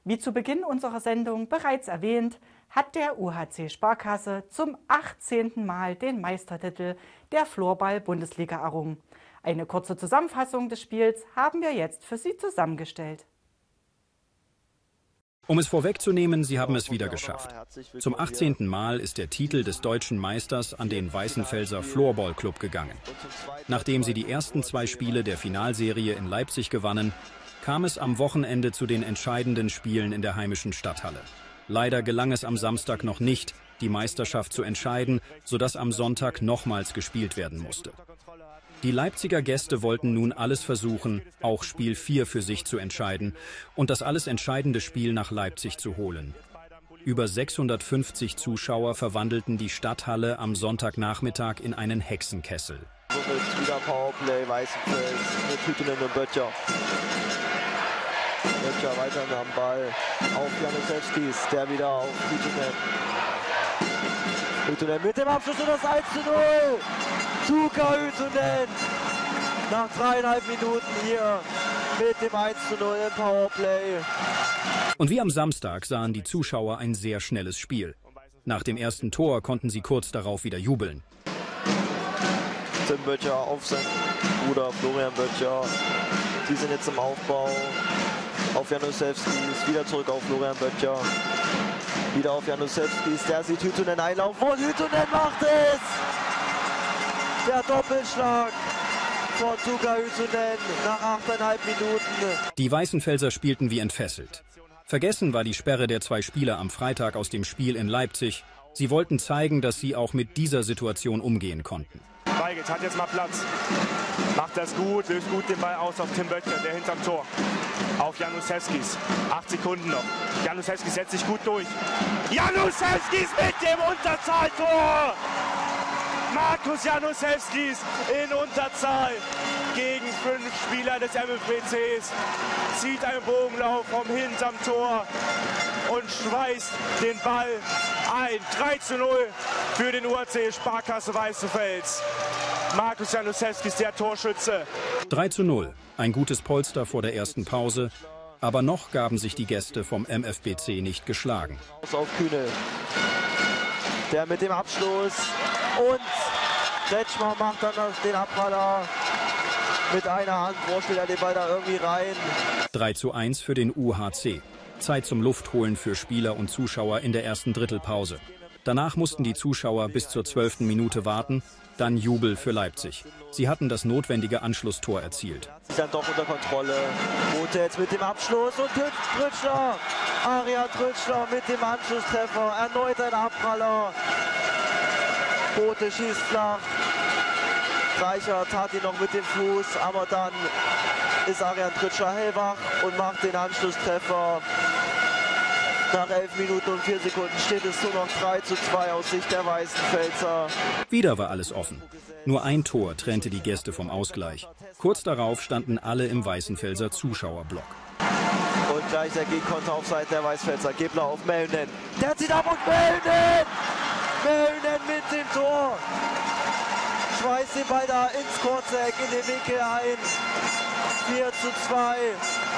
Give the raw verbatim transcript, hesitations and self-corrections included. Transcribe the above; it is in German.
Wie zu Beginn unserer Sendung bereits erwähnt, hat der U H C Sparkasse zum achtzehnten Mal den Meistertitel der Floorball-Bundesliga errungen. Eine kurze Zusammenfassung des Spiels haben wir jetzt für Sie zusammengestellt. Um es vorwegzunehmen, sie haben es wieder geschafft. Zum achtzehnten Mal ist der Titel des deutschen Meisters an den Weißenfelser Floorball Club gegangen. Nachdem sie die ersten zwei Spiele der Finalserie in Leipzig gewannen, kam es am Wochenende zu den entscheidenden Spielen in der heimischen Stadthalle. Leider gelang es am Samstag noch nicht, die Meisterschaft zu entscheiden, sodass am Sonntag nochmals gespielt werden musste. Die Leipziger Gäste wollten nun alles versuchen, auch Spiel vier für sich zu entscheiden und das alles entscheidende Spiel nach Leipzig zu holen. Über sechshundertfünfzig Zuschauer verwandelten die Stadthalle am Sonntagnachmittag in einen Hexenkessel. Somit wieder Powerplay, Weißenfels mit Hüttunen und Böttcher. Böttcher weiter am Ball auf Januszewskis, der wieder auf Hüttunen. Hüttunen mit dem Abschluss und das eins zu null. Tuukka Hüttunen nach dreieinhalb Minuten hier mit dem eins zu null im Powerplay. Und wie am Samstag sahen die Zuschauer ein sehr schnelles Spiel. Nach dem ersten Tor konnten sie kurz darauf wieder jubeln. Tim Böttcher auf seinen Bruder Florian Böttcher. Die sind jetzt im Aufbau auf Januszewskis, wieder zurück auf Florian Böttcher. Wieder auf Januszewskis, der sieht Hüttunen einlaufen und Hüttunen macht es! Der Doppelschlag von Tuukka Hüttunen nach achteinhalb Minuten. Die Weißenfelser spielten wie entfesselt. Vergessen war die Sperre der zwei Spieler am Freitag aus dem Spiel in Leipzig. Sie wollten zeigen, dass sie auch mit dieser Situation umgehen konnten. Weigelt hat jetzt mal Platz. Macht das gut, löst gut den Ball aus auf Tim Böttcher, der hinterm Tor. Auf Januszewskis. Acht Sekunden noch. Januszewskis setzt sich gut durch. Januszewskis mit dem Unterzahltor! Markus Januszewskis in Unterzahl gegen fünf Spieler des M F B Cs. Zieht einen Bogenlauf vom hinterm Tor und schweißt den Ball ein. drei zu null für den U H C Sparkasse Weißenfels. Markus Januszewskis, der Torschütze. drei zu null. Ein gutes Polster vor der ersten Pause. Aber noch gaben sich die Gäste vom M F B C nicht geschlagen. Auf Kühne. Der mit dem Abschluss. Und Kretschmer macht dann den Abpraller mit einer Hand. Wurschtelt er den Ball da irgendwie rein. drei zu eins für den U H C. Zeit zum Luftholen für Spieler und Zuschauer in der ersten Drittelpause. Danach mussten die Zuschauer bis zur zwölften Minute warten. Dann Jubel für Leipzig. Sie hatten das notwendige Anschlusstor erzielt. Ist dann doch unter Kontrolle. Bote jetzt mit dem Abschluss und Trütschler. Arian Trütschler mit dem Anschlusstreffer. Erneut ein Abpraller. Bote schießt flach. Reichert hat ihn noch mit dem Fuß, aber dann ist Arian Trütschler hellwach und macht den Anschlusstreffer. Nach elf Minuten und vier Sekunden steht es nur noch drei zu zwei aus Sicht der Weißenfelser. Wieder war alles offen. Nur ein Tor trennte die Gäste vom Ausgleich. Kurz darauf standen alle im Weißenfelser Zuschauerblock. Und gleich der Gegenkonter auf Seiten der Weißenfelser. Gebler auf Mellnen. Der zieht ab und Mellnen! Mellnen mit dem Tor. Schweißt den Ball da ins kurze Eck in den Winkel ein. vier zu zwei.